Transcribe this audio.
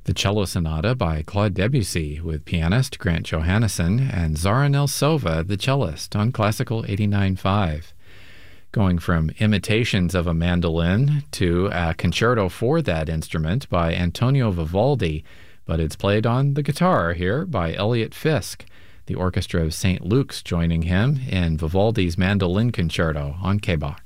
The Cello Sonata by Claude Debussy with pianist Grant Johannesson and Zara Nelsova, the cellist, on Classical 89.5. Going from imitations of a mandolin to a concerto for that instrument by Antonio Vivaldi, but it's played on the guitar here by Elliot Fisk. The Orchestra of St. Luke's joining him in Vivaldi's Mandolin Concerto on KBach.